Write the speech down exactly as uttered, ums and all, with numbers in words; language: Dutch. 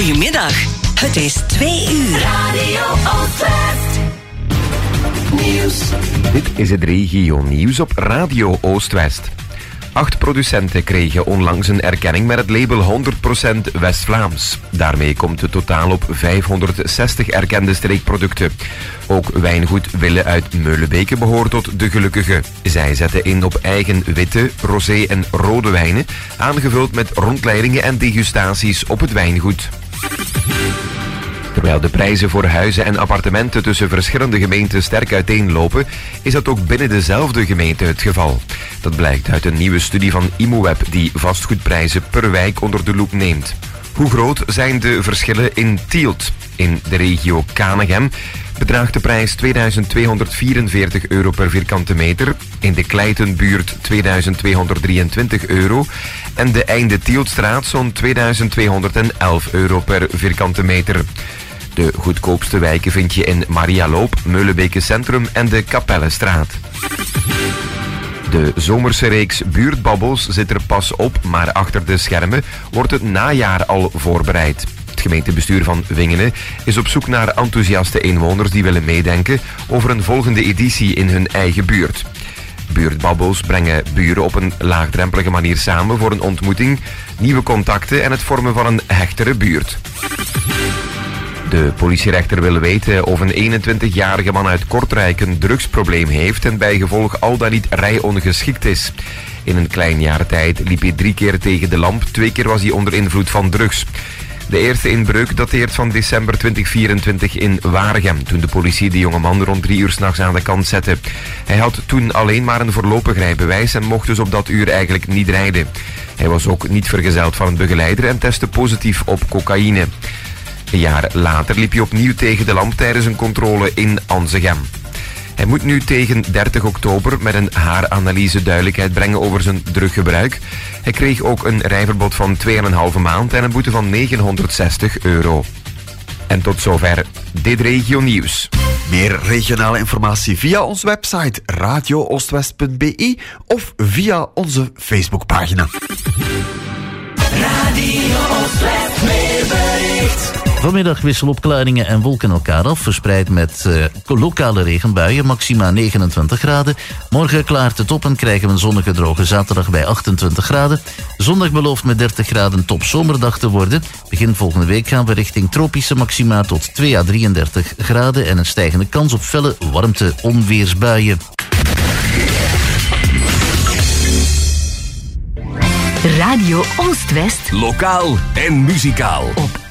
Goedemiddag, het is twee uur. Radio Oostwest. Nieuws. Dit is het regio nieuws op Radio Oostwest. Acht producenten kregen onlangs een erkenning met het label honderd procent West-Vlaams. Daarmee komt het totaal op vijfhonderdzestig erkende streekproducten. Ook wijngoed Wille uit Meulenbeke behoort tot de gelukkigen. Zij zetten in op eigen witte, rosé en rode wijnen, aangevuld met rondleidingen en degustaties op het wijngoed. Terwijl de prijzen voor huizen en appartementen tussen verschillende gemeenten sterk uiteenlopen, is dat ook binnen dezelfde gemeente het geval. Dat blijkt uit een nieuwe studie van IMOWeb die vastgoedprijzen per wijk onder de loep neemt. Hoe groot zijn de verschillen in Tielt? In de regio Kanegem bedraagt de prijs tweeduizend tweehonderdvierenveertig euro per vierkante meter, in de Kleitenbuurt tweeduizend tweehonderddrieëntwintig euro en de Einde Tieltstraat zo'n tweeduizend tweehonderdelf euro per vierkante meter. De goedkoopste wijken vind je in Marialoop, Meulenbeke Centrum en de Kapellenstraat. De zomerse reeks Buurtbabbels zit er pas op, maar achter de schermen wordt het najaar al voorbereid. Het gemeentebestuur van Wingenen is op zoek naar enthousiaste inwoners die willen meedenken over een volgende editie in hun eigen buurt. Buurtbabbels brengen buren op een laagdrempelige manier samen voor een ontmoeting, nieuwe contacten en het vormen van een hechtere buurt. De politierechter wil weten of een eenentwintigjarige man uit Kortrijk een drugsprobleem heeft en bijgevolg al dan niet rijongeschikt is. In een klein jaar tijd liep hij drie keer tegen de lamp, twee keer was hij onder invloed van drugs. De eerste inbreuk dateert van december tweeduizend vierentwintig in Waregem, toen de politie de jonge man rond drie uur 's nachts aan de kant zette. Hij had toen alleen maar een voorlopig rijbewijs en mocht dus op dat uur eigenlijk niet rijden. Hij was ook niet vergezeld van een begeleider en testte positief op cocaïne. Een jaar later liep hij opnieuw tegen de lamp tijdens een controle in Anzegem. Hij moet nu tegen dertig oktober met een haaranalyse duidelijkheid brengen over zijn druggebruik. Hij kreeg ook een rijverbod van twee komma vijf maand en een boete van negenhonderdzestig euro. En tot zover dit regio nieuws. Meer regionale informatie via onze website radio oostwest punt b i of via onze Facebookpagina. Radio Oostwest weerbericht. Vanmiddag wisselen opklaringen en wolken elkaar af, verspreid met uh, lokale regenbuien, maxima negenentwintig graden. Morgen klaart het op en krijgen we een zonnige droge zaterdag bij achtentwintig graden. Zondag belooft met dertig graden topzomerdag te worden. Begin volgende week gaan we richting tropische maxima tot twee à drieëndertig graden en een stijgende kans op felle warmte-onweersbuien. Radio Oostwest. Lokaal en muzikaal. Op